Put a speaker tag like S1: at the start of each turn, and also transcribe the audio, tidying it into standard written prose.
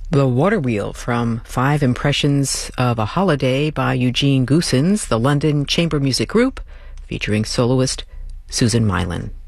S1: The Water Wheel from Five Impressions of a Holiday by Eugene Goosens, the London Chamber Music Group, featuring soloist Susan Mylan.